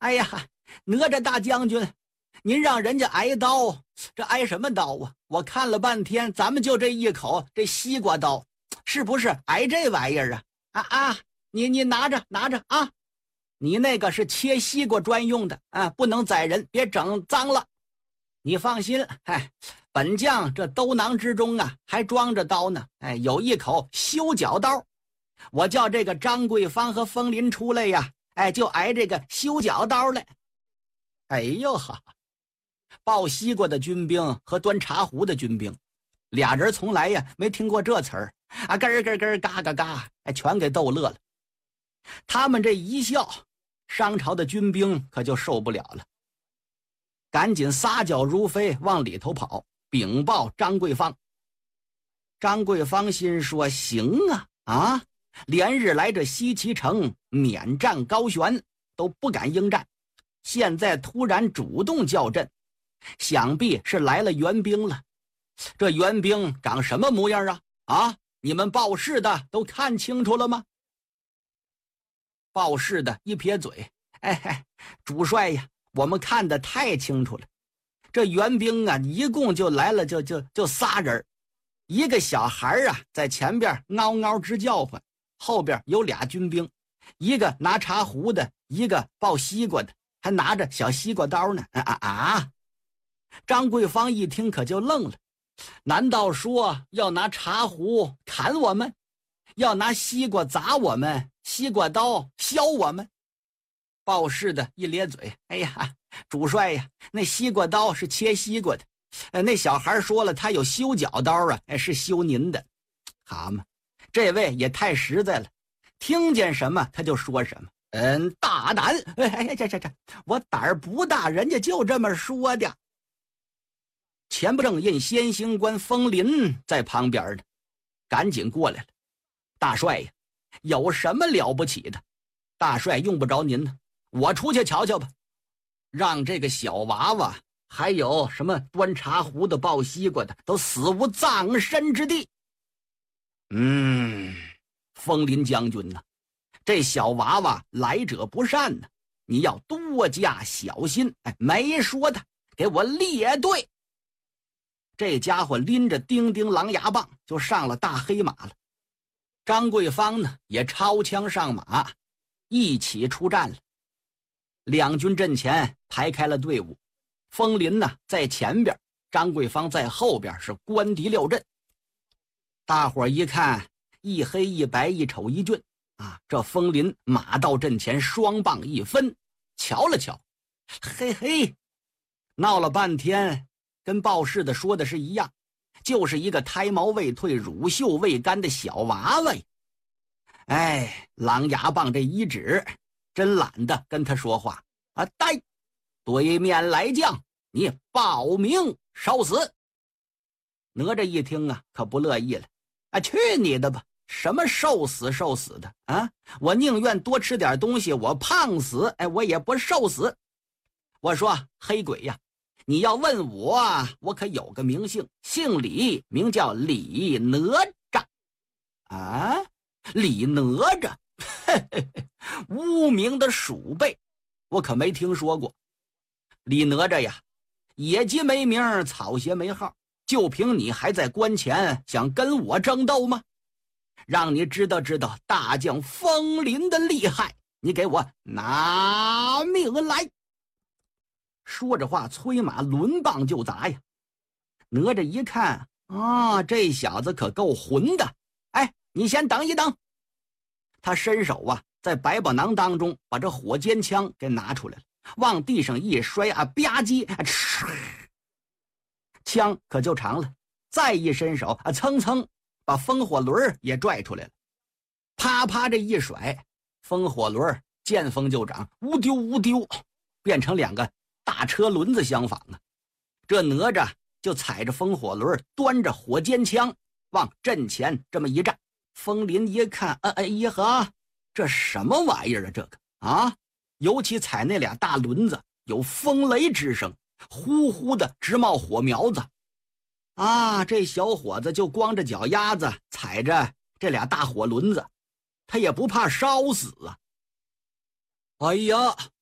哎呀，哪吒大将军，您让人家挨刀，这挨什么刀啊？我看了半天，咱们就这一口这西瓜刀，是不是挨这玩意儿啊？你拿着啊！你那个是切西瓜专用的啊，不能宰人，别整脏了。你放心，本将这兜囊之中啊，还装着刀呢。有一口修脚刀，我叫这个张桂芳和风林出来呀，就挨这个修脚刀来。哎呦哈！抱西瓜的军兵和端茶壶的军兵，俩人从来呀没听过这词儿啊，咯咯咯嘎嘎嘎，全给逗乐了。他们这一笑，商朝的军兵可就受不了了，赶紧撒脚如飞往里头跑，禀报张桂芳。张桂芳心说：行啊，连日来这西岐城免战高悬，都不敢应战，现在突然主动叫阵，想必是来了援兵了。这援兵长什么模样啊？你们报事的都看清楚了吗？报事的一撇嘴：主帅呀，我们看得太清楚了。这援兵啊，一共就来了就仨人，一个小孩啊在前边嗷嗷直叫唤，后边有俩军兵，一个拿茶壶的，一个抱西瓜的，还拿着小西瓜刀呢。张桂芳一听可就愣了，难道说要拿茶壶砍我们，要拿西瓜砸我们，西瓜刀削我们？报事的一咧嘴：主帅呀，那西瓜刀是切西瓜的，那小孩说了他有修脚刀是修您的。好嘛，这位也太实在了，听见什么他就说什么。大胆！我胆儿不大，人家就这么说的。前不正印先行官风林在旁边呢，赶紧过来了。大帅呀，有什么了不起的？大帅用不着您呢，我出去瞧瞧吧。让这个小娃娃还有什么端茶壶的抱西瓜的都死无葬身之地。风林将军呢，这小娃娃来者不善呢，你要多加小心。没说他，给我列队。这家伙拎着叮叮狼牙棒就上了大黑马了。张桂芳呢也抄枪上马，一起出战了。两军阵前排开了队伍，风林呢在前边，张桂芳在后边，是官敌料阵。大伙一看，一黑一白，一丑一俊这风林马到阵前，双棒一分，瞧了瞧，闹了半天，跟报事的说的是一样，就是一个胎毛未退、乳臭未干的小娃娃。狼牙棒这一指，真懒得跟他说话呆！对面来将，你报名受死！哪吒一听可不乐意了去你的吧！什么受死的我宁愿多吃点东西，我胖死我也不受死。我说黑鬼呀，你要问我，我可有个名姓，姓李，名叫李哪吒李哪吒，无名的鼠辈，我可没听说过。李哪吒呀，野鸡没名，草鞋没号，就凭你还在关前想跟我争斗吗？让你知道知道大将风林的厉害，你给我拿命来！说着话，催马抡棒就砸呀。哪吒一看这小子可够混的，你先等一等。他伸手在百宝囊当中把这火尖枪给拿出来了，往地上一摔吧唧，枪可就长了。再一伸手蹭把风火轮也拽出来了，啪啪这一甩，风火轮见风就长，乌丢，变成两个大车轮子相仿这哪吒就踩着风火轮，端着火尖枪往阵前这么一站。风林一看，这什么玩意儿这个尤其踩那俩大轮子，有风雷之声，呼呼的直冒火苗子这小伙子就光着脚丫子踩着这俩大火轮子，他也不怕烧死